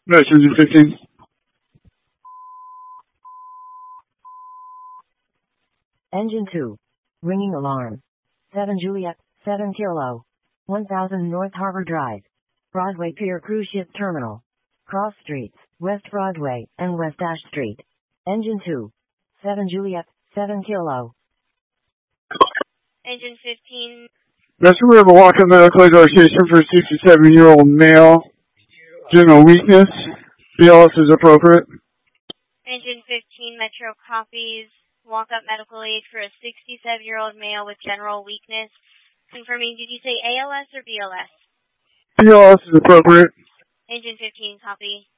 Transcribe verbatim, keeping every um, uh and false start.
That's engine fifteen. Engine two. Ringing alarm. seven Juliet, seven Kilo. one thousand North Harbor Drive. Broadway Pier Cruise Ship Terminal. Cross Streets, West Broadway, and West Ash Street. Engine two. seven Juliet, seven Kilo. Engine fifteen. Rescue River Walker Medical Association for a sixty-seven-year-old male. General weakness. B L S is appropriate. Engine fifteen, Metro copies. Walk-up medical aid for a sixty-seven-year-old male with general weakness. Confirming, did you say A L S or B L S? B L S is appropriate. Engine fifteen, copy.